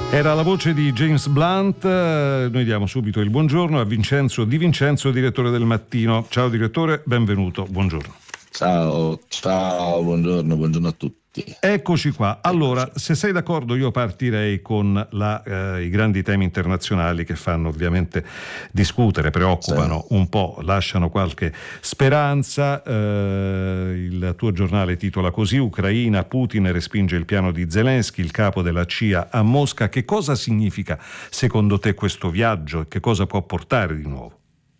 Era la voce di James Blunt. Noi diamo subito il buongiorno a Vincenzo Di Vincenzo, direttore del Mattino. Ciao direttore, benvenuto, buongiorno. Ciao, buongiorno a tutti. Eccoci qua. Allora, se sei d'accordo, io partirei con i grandi temi internazionali che fanno ovviamente discutere, preoccupano un po', lasciano qualche speranza. Il tuo giornale titola così: Ucraina, Putin respinge il piano di Zelensky, il capo della CIA a Mosca. Che cosa significa secondo te questo viaggio e che cosa può portare di nuovo?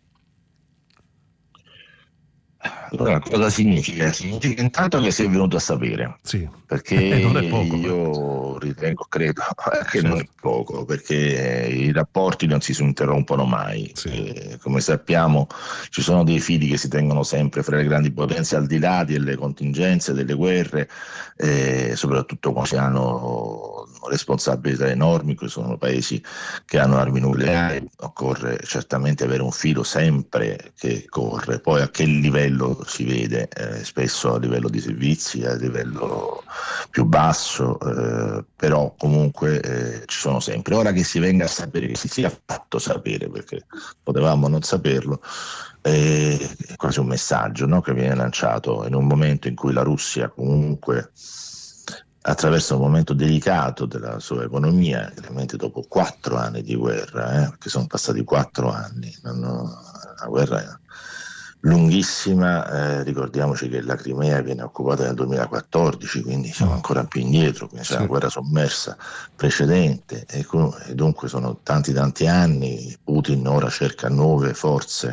Allora, cosa significa? Significa intanto che sei venuto a sapere, sì, perché non è poco, io credo che non è poco, perché i rapporti non si interrompono mai. sì. Come sappiamo, ci sono dei fili che si tengono sempre fra le grandi potenze, al di là delle contingenze, delle guerre, soprattutto quando si hanno responsabilità enormi, che sono paesi che hanno armi nucleari. Occorre certamente avere un filo sempre che corre, poi a che livello si vede, spesso a livello di servizi, a livello più basso, però comunque ci sono sempre. Ora che si venga a sapere, che si sia fatto sapere, perché potevamo non saperlo, è quasi un messaggio, no, che viene lanciato in un momento in cui la Russia comunque attraverso un momento delicato della sua economia, chiaramente dopo 4 anni di guerra, perché sono passati 4 anni, una guerra lunghissima, ricordiamoci che la Crimea viene occupata nel 2014, quindi siamo ancora più indietro, quindi c'è una guerra sommersa precedente, e dunque sono tanti anni. Putin ora cerca nuove forze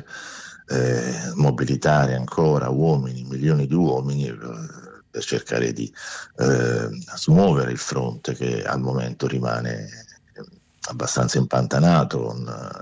mobilitarie ancora, uomini, milioni di uomini, per cercare di smuovere il fronte che al momento rimane abbastanza impantanato,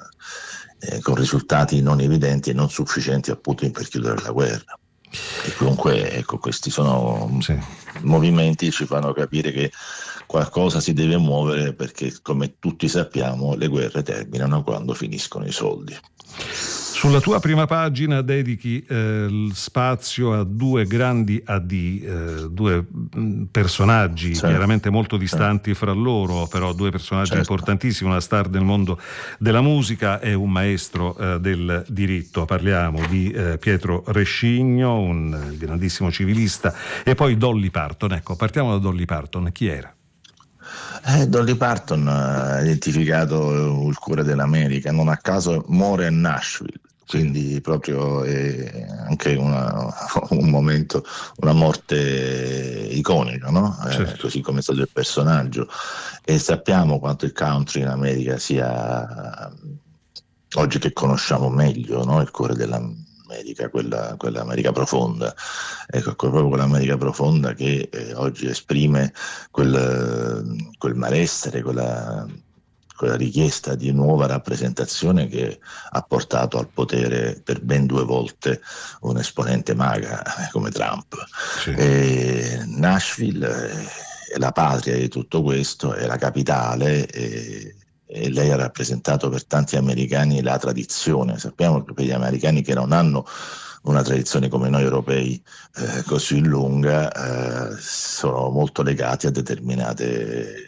con risultati non evidenti e non sufficienti a Putin per chiudere la guerra. E comunque, ecco, questi sono movimenti che ci fanno capire che qualcosa si deve muovere, perché come tutti sappiamo le guerre terminano quando finiscono i soldi. Sulla tua prima pagina dedichi spazio a due grandi AD, due personaggi chiaramente molto distanti fra loro, però due personaggi importantissimi, una star del mondo della musica e un maestro del diritto. Parliamo di Pietro Rescigno, un grandissimo civilista, e poi Dolly Parton. Ecco, partiamo da Dolly Parton. Chi era? Dolly Parton ha identificato il cuore dell'America, non a caso muore a Nashville, quindi proprio è anche un momento, una morte iconica, no? Così come è stato il personaggio, e sappiamo quanto il country in America sia, oggi che conosciamo meglio, no? Il cuore dell'America, quell'America profonda, ecco, proprio quell'America profonda che oggi esprime quel malessere, quella richiesta di nuova rappresentazione che ha portato al potere per ben 2 volte un esponente MAGA come Trump. Nashville è la patria di tutto questo, è la capitale, e lei ha rappresentato per tanti americani la tradizione. Sappiamo che per gli americani che non hanno una tradizione come noi europei così lunga, sono molto legati a determinate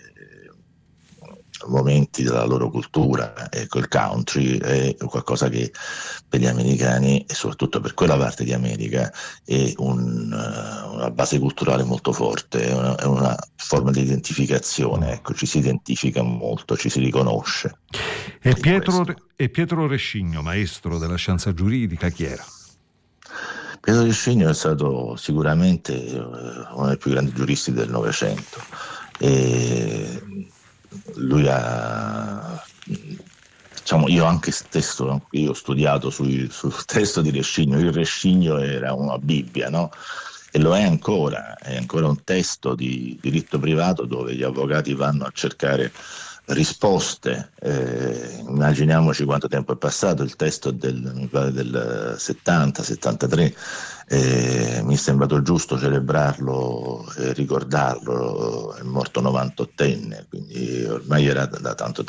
momenti della loro cultura. Ecco, il country è qualcosa che per gli americani, e soprattutto per quella parte di America, è una base culturale molto forte, è una forma di identificazione. Ecco, ci si identifica molto, ci si riconosce. E Pietro Rescigno, maestro della scienza giuridica, chi era? Pietro Rescigno è stato sicuramente uno dei più grandi giuristi del Novecento, e lui io anche stesso, io ho studiato sul testo di Rescigno. Il Rescigno era una Bibbia, no? E lo è ancora un testo di diritto privato dove gli avvocati vanno a cercare risposte. Immaginiamoci quanto tempo è passato, il testo mi pare del 70-73, mi è sembrato giusto celebrarlo e ricordarlo. È morto 98enne, quindi ormai era da tanto